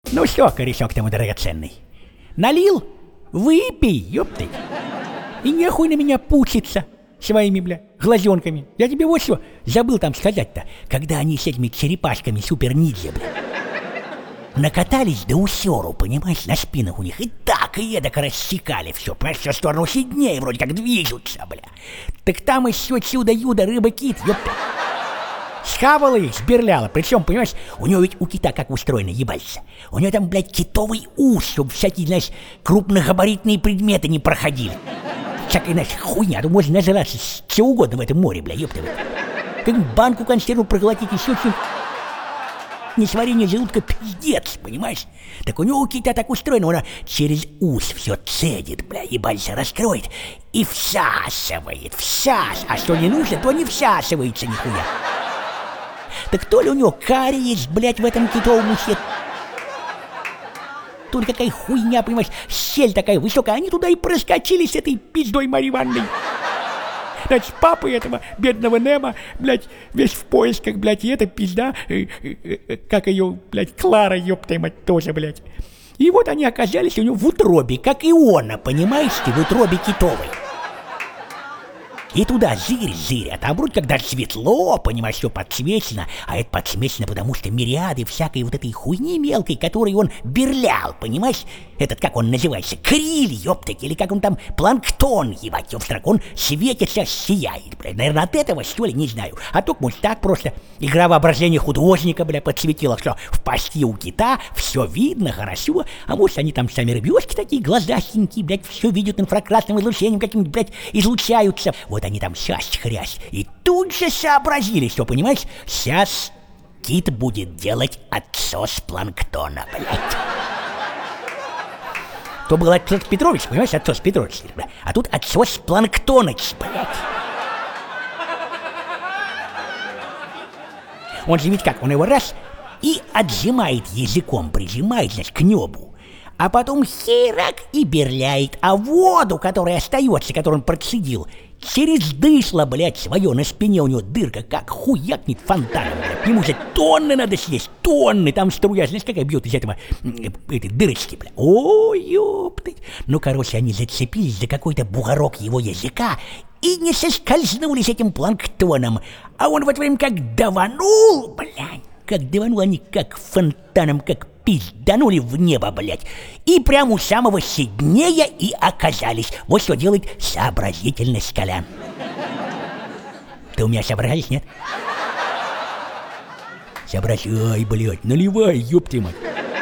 Ну что, корешок ты мой драгоценный, налил? Выпей, ёпты. И нехуй на меня пучиться своими, бля, глазенками. Я тебе вот что забыл там сказать-то, когда они с этими черепашками супер-ниндзя, бля, накатались до усеру, понимаешь, на спинах у них, и так, и эдак рассекали все, понимаешь, все в сторону Сиднея вроде как движутся, бля. Так там еще чудо-юдо рыба-кит, ёпта. Схавала их, сберляла, причем, понимаешь, у него ведь у кита как устроено, ебальца. У него там, блядь, китовый ус, чтобы всякие, знаешь, крупногабаритные предметы не проходили. Всякая, знаешь, хуйня, тут можно нажраться чего угодно в этом море, бля, ёпта. Как банку консерву проглотить, еще что-нибудь. Несварение желудка пиздец, понимаешь? Так у него у кита так устроено, он через ус все цедит, бля, ебальца раскроет и всасывает, а что не нужно, то не всасывается нихуя. Так то ли у него кариес, блядь, в этом китовом усе, то ли какая хуйня, понимаешь, щель такая высокая, они туда и проскочили с этой пиздой Марьей Ивановной. Значит, папа этого бедного Немо, блядь, весь в поисках, блядь, и эта пизда, как ее, блядь, Клара, ёпта мать, тоже, блядь. И вот они оказались у него в утробе, как Иона, понимаешь ты, в утробе китовой. И туда зырь, а там вроде когда светло, понимаешь, все подсвечено, а это подсвечено, потому что мириады всякой вот этой хуйни мелкой, которой он берлял, понимаешь? Этот, как он называется, криль, ёптать, или как он там, планктон, ебать, ёпстрак, он светится, сияет, блядь. Наверное, от этого, что ли, не знаю. А только, может, так просто игра воображения художника, бля, подсветила, что в пасти у кита все видно, хорошо, а может, они там сами рыбешки такие, глазастенькие, блядь, все видят инфракрасным излучением каким-нибудь, блядь, излучаются. Вот они там хрясь, и тут же сообразили, что, понимаешь, сейчас кит будет делать отсос планктона, блядь. То был отсос Петрович, понимаешь, отсос Петрович, блядь, а тут отсос Планктоныч, блядь. Он же ведь как, он его раз и отжимает языком, прижимает, значит, к небу, а потом херак и берляет, а воду, которая остается, которую он процедил, через дышло, блядь, свое, на спине у него дырка, как хуякнет фонтаном, блядь. Ему же тонны надо съесть, тонны, там струя, знаешь, какая бьет из этого, этой дырочки, блядь. Ой, ёптать. Ну, короче, они зацепились за какой-то бугорок его языка и не соскользнулись этим планктоном, а он в это время как даванул, блядь, как даванул, они как фонтаном, как пизданули в небо, блядь, и прямо у самого Сиднея и оказались. Вот что делает сообразительность, Колян. Ты у меня сообразишь, нет? Соображай, блядь, наливай, ёпты мать.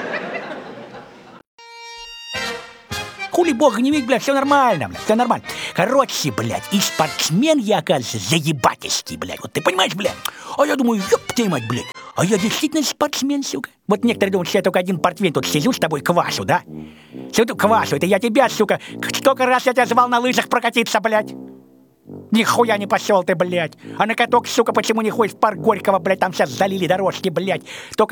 Хули бога не видит, блядь, все нормально, блядь, все нормально. Короче, блядь, и спортсмен я, оказывается, заебательский, блядь, вот ты понимаешь, блядь? А я думаю, ёпты мать, блядь, а я действительно спортсмен, сука. Вот некоторые думают, что я только один портвейн тут сижу с тобой квашу, да? Сижу квашу, это я тебя, сука, столько раз я тебя звал на лыжах прокатиться, блядь. Нихуя не пошел ты, блядь. А на каток, сука, почему не ходишь в парк Горького, блядь, там сейчас залили дорожки, блядь. Только